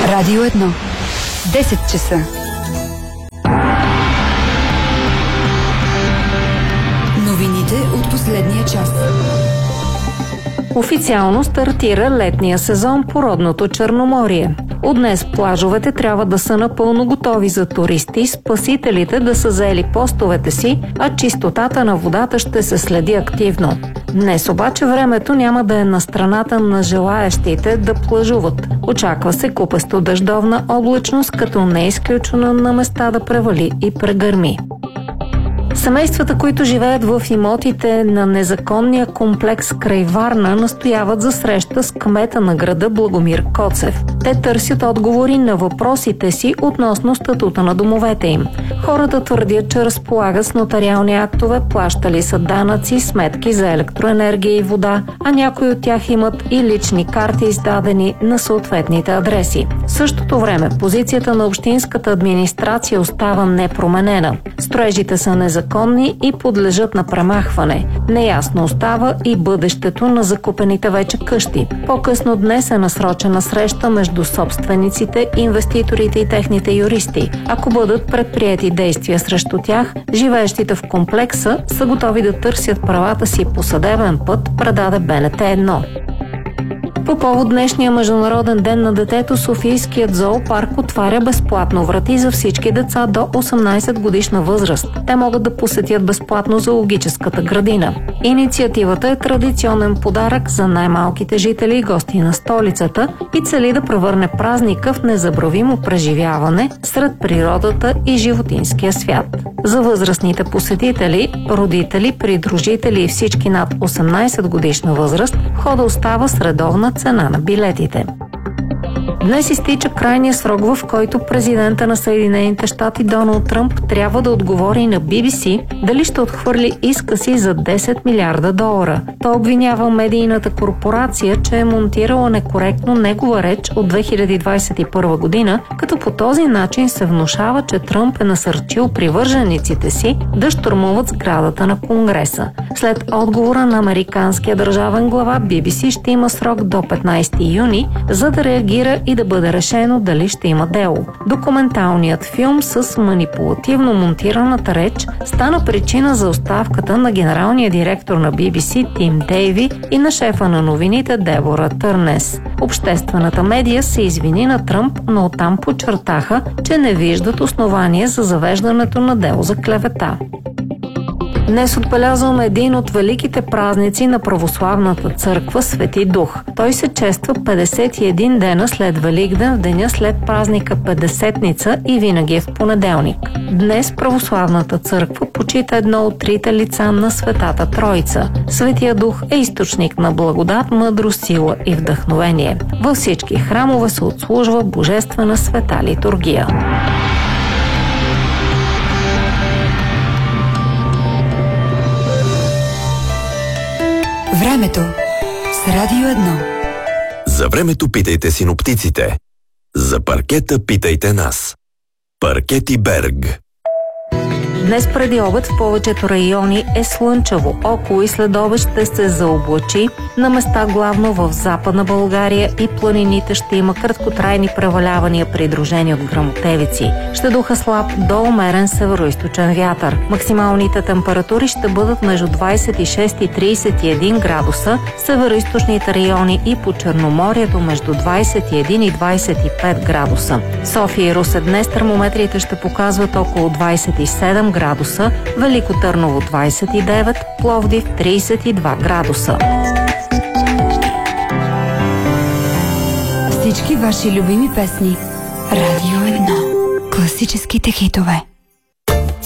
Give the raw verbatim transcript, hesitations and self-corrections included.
Радио едно. десет часа. Новините от последния час. Официално стартира летния сезон по родното Черноморие. От днес плажовете трябва да са напълно готови за туристи, спасителите да са заели постовете си, а чистотата на водата ще се следи активно. Днес обаче времето няма да е на страната на желаещите да плажуват. Очаква се купесто дъждовна облачност, като не е изключено на места да превали и прегърми. Семействата, които живеят в имотите на незаконния комплекс край Варна, настояват за среща с кмета на града Благомир Коцев. Те търсят отговори на въпросите си относно статута на домовете им. Хората твърдят, че разполагат с нотариални актове, плащали са данъци, сметки за електроенергия и вода, а някои от тях имат и лични карти, издадени на съответните адреси. В същото време позицията на общинската администрация остава непроменена. Строежите са незаконни и подлежат на премахване. Неясно остава и бъдещето на закупените вече къщи. По-късно днес е насрочена среща между собствениците, инвеститорите и техните юристи. Ако бъдат предприети действия срещу тях, живеещите в комплекса са готови да търсят правата си по съдебен път, предаде Б Н Т едно. По повод днешния Международен ден на детето, Софийският зоопарк отваря безплатно врати за всички деца до осемнайсет годишна възраст. Те могат да посетят безплатно зоологическата градина. Инициативата е традиционен подарък за най-малките жители и гости на столицата и цели да превърне празника в незабравимо преживяване сред природата и животинския свят. За възрастните посетители, родители, придружители и всички над осемнайсет годишна възраст, входа остава с редовна цена на билетите. Днес изтича крайния срок, в който президента на Съединените щати Доналд Тръмп трябва да отговори на Би Би Си дали ще отхвърли иска си за десет милиарда долара. Той обвинява медийната корпорация, че е монтирала некоректно негова реч от две хиляди двайсет и първа година, като по този начин се внушава, че Тръмп е насърчил привържениците си да щурмуват сградата на Конгреса. След отговора на американския държавен глава, Би Би Си ще има срок до петнайсети юни, за да реагира и да бъде решено дали ще има дело. Документалният филм с манипулативно монтираната реч стана причина за оставката на генералния директор на Би Би Си Тим Дейви и на шефа на новините Дебора Търнес. Обществената медия се извини на Тръмп, но оттам подчертаха, че не виждат основания за завеждането на дело за клевета. Днес отбелязваме един от великите празници на православната църква Свети Дух. Той се чества петдесет и един дена след Великден, в деня след празника Петдесетница и винаги е в понеделник. Днес православната църква почита едно от трите лица на Светата Троица. Светия Дух е източник на благодат, мъдрост, сила и вдъхновение. Във всички храмове се отслужва божествена света литургия. Времето с Радио едно. За времето питайте синоптиците. За паркета питайте нас. Паркети Берг. Днес преди обед в повечето райони е слънчево. Около и след обед ще се заоблачи. На места главно в Западна България и планините ще има краткотрайни превалявания, придружени от гръмотевици. Ще духа слаб до умерен североизточен вятър. Максималните температури ще бъдат между двайсет и шест и трийсет и един градуса, североизточните райони и по Черноморието между двайсет и един и двайсет и пет градуса. София и Русе днес термометрите ще показват около двайсет и седем градуса, Велико Търново двайсет и девет, Пловдив трийсет и два градуса. Всички ваши любими песни. Радио едно. Класическите хитове.